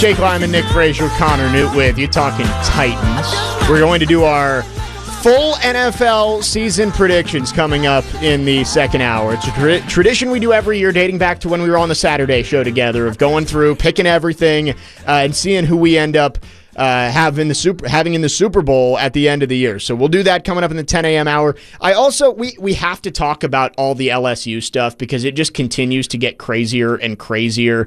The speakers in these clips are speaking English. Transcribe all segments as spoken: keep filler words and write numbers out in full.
Jake Lyman, Nick Frazier, Connor Newt with you, talking Titans. We're going to do our full N F L season predictions coming up in the second hour. It's a tra- tradition we do every year, dating back to when we were on the Saturday show together, of going through, picking everything, uh, and seeing who we end up uh, having the super having in the Super Bowl at the end of the year. So we'll do that coming up in the ten a.m. hour. I also we we have to talk about all the L S U stuff because it just continues to get crazier and crazier.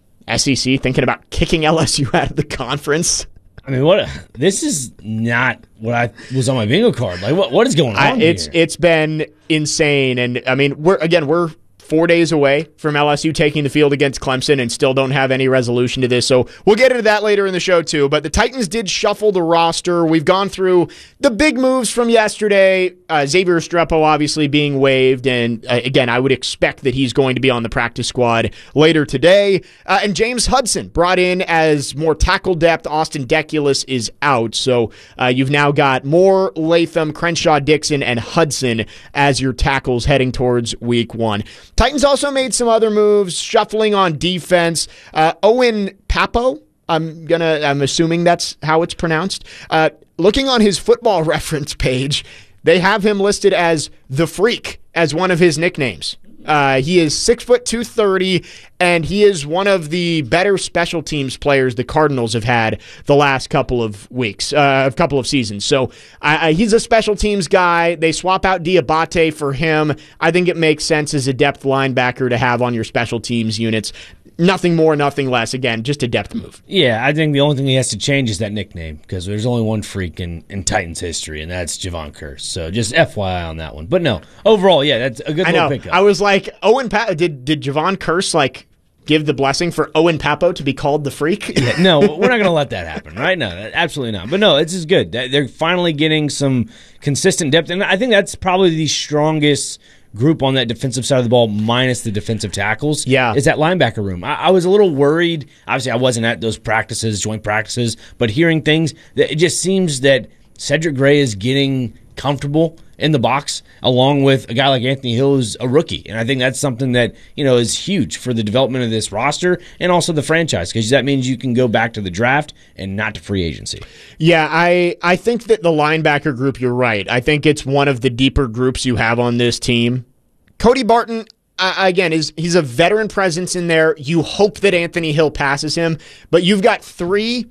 S E C thinking about kicking L S U out of the conference. I mean, what? This is not what I was on my bingo card. Like, what? What is going on I, it's here? It's been insane, and I mean, we're again we're four days away from L S U taking the field against Clemson, and still don't have any resolution to this. So we'll get into that later in the show too. But the Titans did shuffle the roster. We've gone through the big moves from yesterday. Uh, Xavier Restrepo obviously being waived, and uh, again, I would expect that he's going to be on the practice squad later today. Uh, and James Hudson brought in as more tackle depth. Austin Deculus is out, so uh, you've now got Moore, Latham, Crenshaw, Dixon, and Hudson as your tackles heading towards week one. Titans also made some other moves, shuffling on defense. Uh, Owen Pappoe, I'm gonna, I'm assuming that's how it's pronounced. Uh, looking on his Football Reference page, they have him listed as the Freak as one of his nicknames. Uh, he is six foot two thirty, and he is one of the better special teams players the Cardinals have had the last couple of weeks, uh, a couple of seasons. So uh, he's a special teams guy. They swap out Diabate for him. I think it makes sense as a depth linebacker to have on your special teams units. Nothing more, nothing less. Again, just a depth move. Yeah, I think the only thing he has to change is that nickname because there's only one freak in, in Titans history, and that's Javon Kearse. So just F Y I on that one. But no, overall, yeah, that's a good I little know. pickup. I was like, Owen pa- did did Javon Kearse like give the blessing for Owen Pappoe to be called the Freak? Yeah, no, we're not going to let that happen, right? No, absolutely not. But no, this is good. They're finally getting some consistent depth, and I think that's probably the strongest group on that defensive side of the ball minus the defensive tackles. Yeah. Is that linebacker room. I, I was a little worried. Obviously, I wasn't at those practices, joint practices, but hearing things, that it just seems that Cedric Gray is getting comfortable in the box along with a guy like Anthony Hill who's a rookie. And I think that's something that, you know, is huge for the development of this roster and also the franchise because that means you can go back to the draft and not to free agency. Yeah, I, I think that the linebacker group, you're right. I think it's one of the deeper groups you have on this team. Cody Barton, uh, again, is he's a veteran presence in there. You hope that Anthony Hill passes him, but you've got three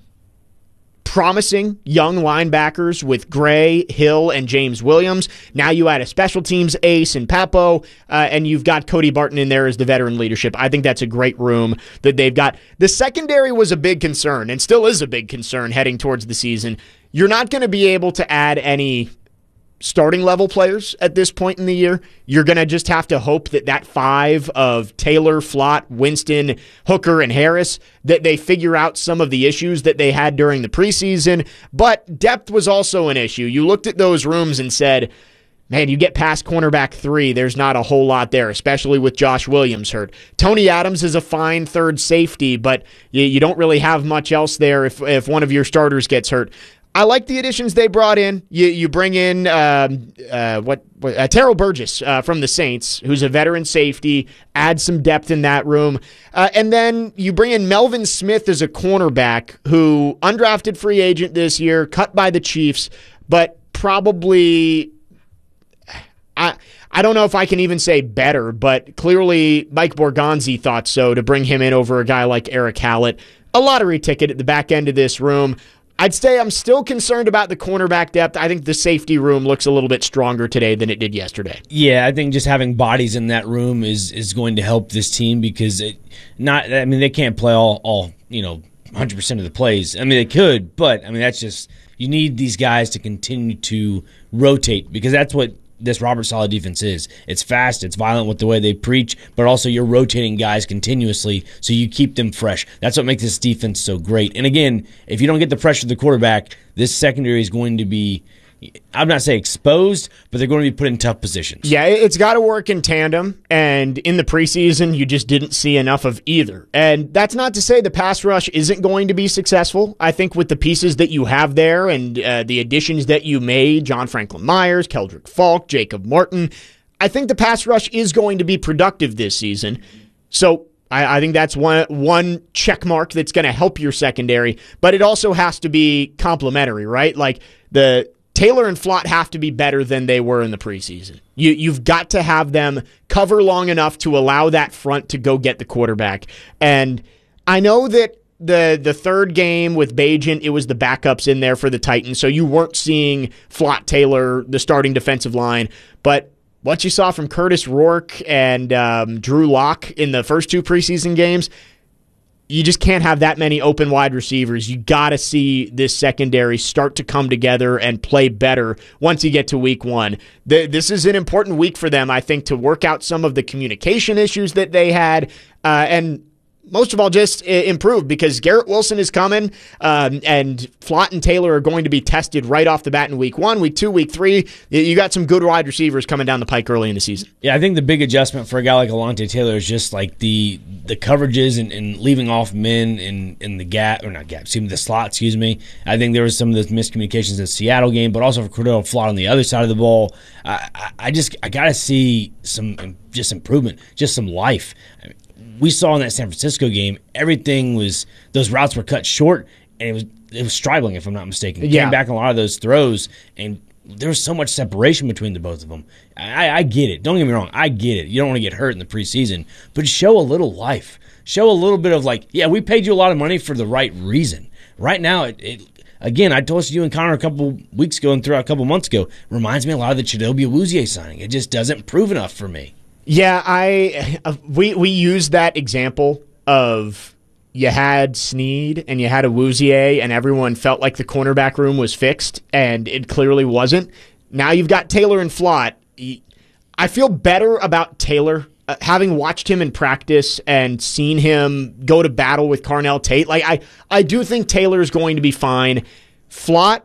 promising young linebackers with Gray, Hill, and James Williams. Now you add a special teams ace in Pappoe, uh, and you've got Cody Barton in there as the veteran leadership. I think that's a great room that they've got. The secondary was a big concern, and still is a big concern heading towards the season. You're not going to be able to add any starting level players at this point in the year. You're going to just have to hope that that five of Taylor, Flott, Winston, Hooker, and Harris, that they figure out some of the issues that they had during the preseason. But depth was also an issue. You looked at those rooms and said, man, you get past cornerback three, there's not a whole lot there, especially with Josh Williams hurt. Tony Adams is a fine third safety, but you, you don't really have much else there if, if one of your starters gets hurt. I like the additions they brought in. You you bring in um, uh, what, what uh, Terrell Burgess uh, from the Saints, who's a veteran safety. Add some depth in that room, uh, and then you bring in Melvin Smith as a cornerback, who undrafted free agent this year, cut by the Chiefs, but probably I I don't know if I can even say better, but clearly Mike Borgonzi thought so to bring him in over a guy like Eric Hallett. A lottery ticket at the back end of this room. I'd say I'm still concerned about the cornerback depth. I think the safety room looks a little bit stronger today than it did yesterday. Yeah, I think just having bodies in that room is is going to help this team because it not I mean they can't play all all, you know, one hundred percent of the plays. I mean they could, but I mean that's just you need these guys to continue to rotate because that's what this Robert Saleh defense is. It's fast, it's violent with the way they preach, but also you're rotating guys continuously so you keep them fresh. That's what makes this defense so great. And again, if you don't get the pressure of the quarterback, this secondary is going to be, I'm not saying exposed, but they're going to be put in tough positions. Yeah, it's got to work in tandem, and in the preseason, you just didn't see enough of either. And that's not to say the pass rush isn't going to be successful. I think with the pieces that you have there and uh, the additions that you made, John Franklin Myers, Keldrick Falk, Jacob Martin, I think the pass rush is going to be productive this season. So I, I think that's one one check mark that's going to help your secondary, but it also has to be complementary, right? Like the Taylor and Flott have to be better than they were in the preseason. You, you've got to have them cover long enough to allow that front to go get the quarterback. And I know that the the third game with Bagent, it was the backups in there for the Titans, so you weren't seeing Flott, Taylor, the starting defensive line. But what you saw from Curtis Rourke and um, Drew Lock in the first two preseason games, you just can't have that many open wide receivers. You got to see this secondary start to come together and play better once you get to week one. The, this is an important week for them, I think, to work out some of the communication issues that they had, uh, and most of all, just improve, because Garrett Wilson is coming, um, and Flott and Taylor are going to be tested right off the bat in week one, week two, week three. You got some good wide receivers coming down the pike early in the season. Yeah, I think the big adjustment for a guy like Alontae Taylor is just like the the coverages and, and leaving off men in, in the gap, or not gap, excuse me, the slot, excuse me. I think there was some of those miscommunications in the Seattle game, but also for Cordell Flott on the other side of the ball. I, I, I just I got to see some just improvement, just some life. I mean, we saw in that San Francisco game, everything was, those routes were cut short, and it was it was Stribling, if I'm not mistaken. He yeah. came back on a lot of those throws, and there was so much separation between the both of them. I, I get it. Don't get me wrong. I get it. You don't want to get hurt in the preseason, but show a little life. Show a little bit of like, yeah, we paid you a lot of money for the right reason. Right now, it, it again, I told you and Connor a couple weeks ago and throughout a couple months ago, reminds me a lot of the Chidobe Awuzie signing. It just doesn't prove enough for me. Yeah, I uh, we we used that example of you had Snead and you had Awuzie, and everyone felt like the cornerback room was fixed, and it clearly wasn't. Now you've got Taylor and Flott. I feel better about Taylor, uh, having watched him in practice and seen him go to battle with Carnell Tate. Like I, I do think Taylor is going to be fine. Flott,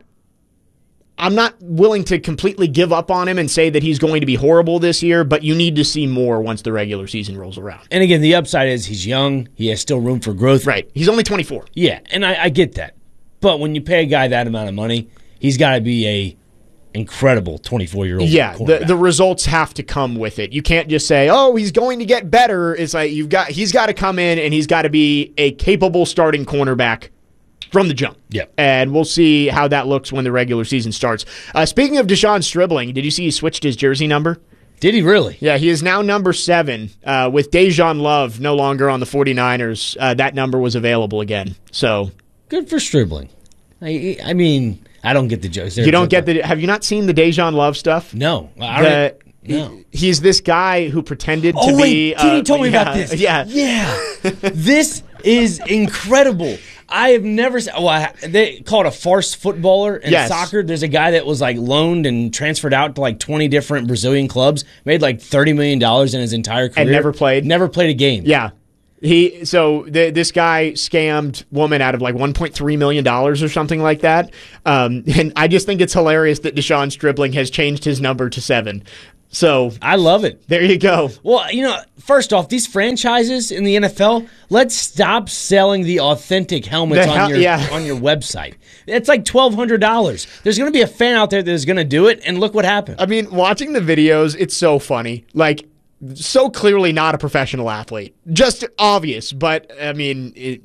I'm not willing to completely give up on him and say that he's going to be horrible this year, but you need to see more once the regular season rolls around. And again, the upside is he's young. He has still room for growth. Right. He's only twenty-four. Yeah, and I, I get that. But when you pay a guy that amount of money, he's got to be a incredible twenty-four-year-old Yeah, the, the results have to come with it. You can't just say, oh, he's going to get better. It's like you've got he's got to come in and he's got to be a capable starting cornerback from the jump. Yep. And we'll see how that looks when the regular season starts. Uh, speaking of Deshaun Stribling, did you see he switched his jersey number? Did he really? Yeah, he is now number seven. Uh, with Dejan Love no longer on the 49ers, uh, that number was available again. So good for Stribling. I, I mean, I don't get the jokes. You don't get the. Have you not seen the Dejan Love stuff? No. I the, No. He, he's this guy who pretended oh, to wait, be. Tini uh, told me yeah, about this. Yeah. Yeah. This is incredible. I have never seen. Well, I, they call it a farce footballer in yes. soccer. There's a guy that was like loaned and transferred out to like twenty different Brazilian clubs, made like thirty million dollars in his entire career. And never played? Never played a game. Yeah. He so the, this guy scammed woman out of like one point three million dollars or something like that. Um, and I just think it's hilarious that Deshaun Stribling has changed his number to seven. So I love it. There you go. Well, you know, first off, these franchises in the N F L, let's stop selling the authentic helmets The on hel- your yeah. on your website. It's like twelve hundred dollars. There's going to be a fan out there that is going to do it, and look what happened. I mean, watching the videos, it's so funny. Like, so clearly not a professional athlete. Just obvious, but I mean, it,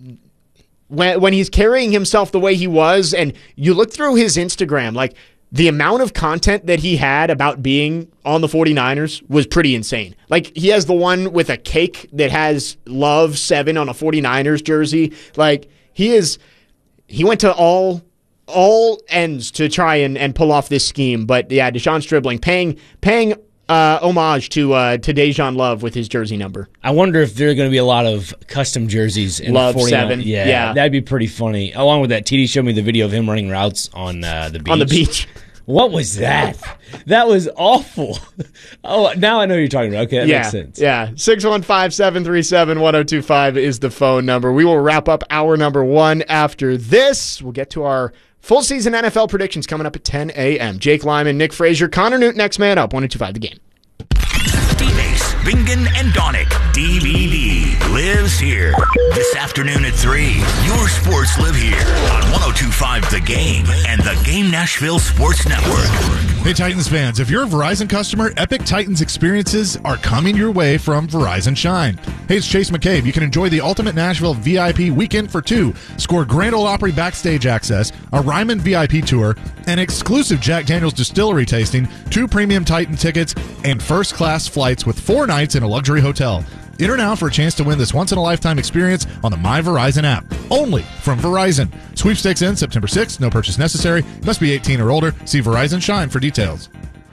when when he's carrying himself the way he was, and you look through his Instagram, like the amount of content that he had about being on the 49ers was pretty insane. Like, he has the one with a cake that has Love seven on a 49ers jersey. Like, he is he went to all all ends to try and, and pull off this scheme. But yeah, Deshaun Stribling paying paying Uh, homage to uh, to Dejan Love with his jersey number. I wonder if there are going to be a lot of custom jerseys in Love the 49. seven. Yeah, Yeah. that'd be pretty funny. Along with that, T D showed me the video of him running routes on uh, the beach. On the beach. What was that? That was awful. Oh, now I know what you're talking about. Okay, that yeah, makes sense. Yeah, six one five, seven three seven, one oh two five is the phone number. We will wrap up hour number one after this. We'll get to our full season N F L predictions coming up at ten a.m. Jake Lyman, Nick Frazier, Connor Newton, next man up, one oh two five the game. D-Base, Bingen, and Donick, D V D, lives here. This afternoon at three, your sports live here on one oh two five The Game and the Game Nashville Sports Network. Hey, Titans fans, if you're a Verizon customer, Epic Titans experiences are coming your way from Verizon Shine. Hey, it's Chase McCabe. You can enjoy the Ultimate Nashville V I P Weekend for two, score Grand Ole Opry backstage access, a Ryman V I P tour, an exclusive Jack Daniels distillery tasting, two premium Titan tickets, and first-class flights with four nights in a luxury hotel. Enter now for a chance to win this once-in-a-lifetime experience on the My Verizon app. Only from Verizon. Sweepstakes ends September sixth. No purchase necessary. Must be eighteen or older. See Verizon Shine for details.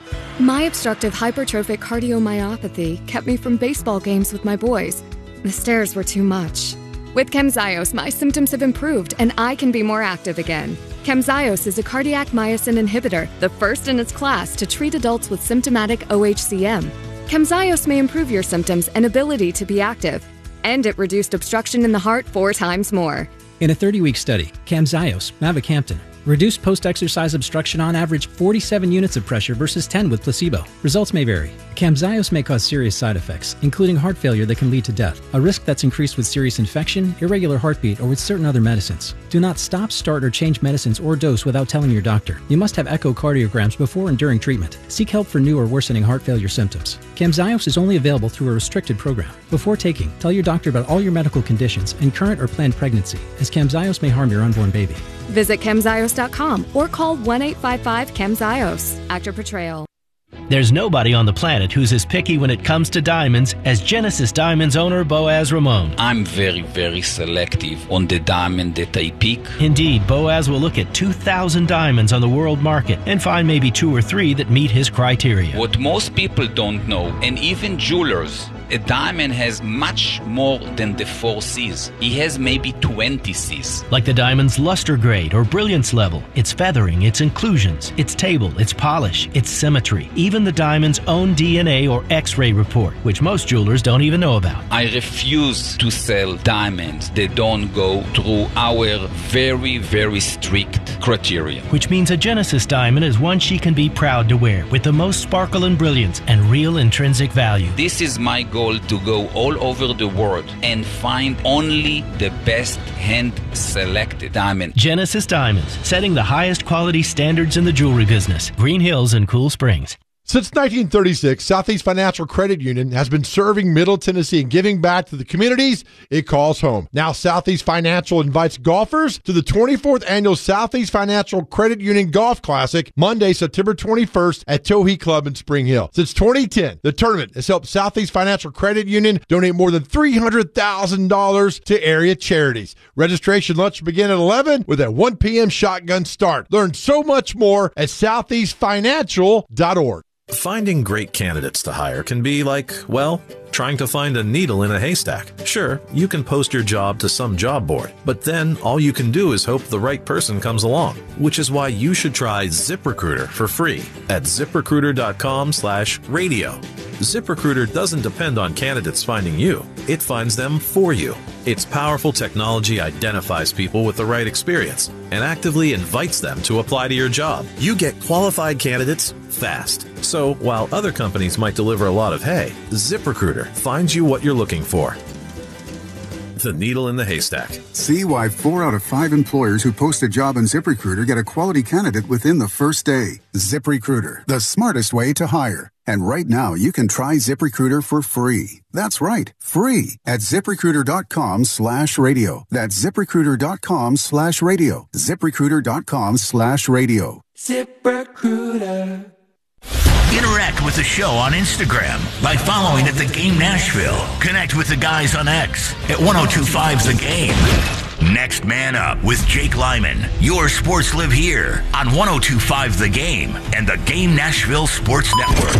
My obstructive hypertrophic cardiomyopathy kept me from baseball games with my boys. The stairs were too much. With Camzyos, my symptoms have improved and I can be more active again. Camzyos is a cardiac myosin inhibitor, the first in its class to treat adults with symptomatic O H C M. Camzyos may improve your symptoms and ability to be active, and it reduced obstruction in the heart four times more. In a thirty-week study, Camzyos, mavacamten, reduced post-exercise obstruction on average forty-seven units of pressure versus ten with placebo. Results may vary. Camzyos may cause serious side effects, including heart failure that can lead to death, a risk that's increased with serious infection, irregular heartbeat, or with certain other medicines. Do not stop, start, or change medicines or dose without telling your doctor. You must have echocardiograms before and during treatment. Seek help for new or worsening heart failure symptoms. Camzyos is only available through a restricted program. Before taking, tell your doctor about all your medical conditions and current or planned pregnancy, as Camzyos may harm your unborn baby. Visit camzyos dot com or call one eight five five camzyos. Actor portrayal. There's nobody on the planet who's as picky when it comes to diamonds as Genesis Diamonds owner Boaz Ramon. I'm very, very selective on the diamond that I pick. Indeed, Boaz will look at two thousand diamonds on the world market and find maybe two or three that meet his criteria. What most people don't know, and even jewelers, a diamond has much more than the four C's. He has maybe twenty C's. Like the diamond's luster grade or brilliance level, its feathering, its inclusions, its table, its polish, its symmetry, even the diamond's own D N A or X-ray report, which most jewelers don't even know about. I refuse to sell diamonds that don't go through our very, very strict criteria. Which means a Genesis diamond is one she can be proud to wear, with the most sparkle and brilliance and real intrinsic value. This is my goal, to go all over the world and find only the best hand-selected diamond. Genesis Diamonds, setting the highest quality standards in the jewelry business. Green Hills and Cool Springs. Since nineteen thirty-six, Southeast Financial Credit Union has been serving Middle Tennessee and giving back to the communities it calls home. Now, Southeast Financial invites golfers to the twenty-fourth Annual Southeast Financial Credit Union Golf Classic, Monday, September twenty-first at Towhee Club in Spring Hill. Since twenty ten, the tournament has helped Southeast Financial Credit Union donate more than three hundred thousand dollars to area charities. Registration lunch begin at eleven with a one p.m. shotgun start. Learn so much more at southeast financial dot org. Finding great candidates to hire can be like, well, trying to find a needle in a haystack. Sure, you can post your job to some job board, but then all you can do is hope the right person comes along, which is why you should try ZipRecruiter for free at ziprecruiter.com slash radio. ZipRecruiter doesn't depend on candidates finding you. It finds them for you. Its powerful technology identifies people with the right experience and actively invites them to apply to your job. You get qualified candidates fast. So while other companies might deliver a lot of hay, ZipRecruiter finds you what you're looking for. The needle in the haystack. See why four out of five employers who post a job on ZipRecruiter get a quality candidate within the first day. ZipRecruiter, the smartest way to hire. And right now, you can try ZipRecruiter for free. That's right, free at ZipRecruiter.com slash radio. That's ZipRecruiter.com slash radio. ZipRecruiter.com slash radio. ZipRecruiter. Interact with the show on Instagram by following at The Game Nashville. Connect with the guys on X at ten twenty-five The Game. Next Man Up with Jake Lyman. Your sports live here on ten twenty-five The Game and the Game Nashville Sports Network.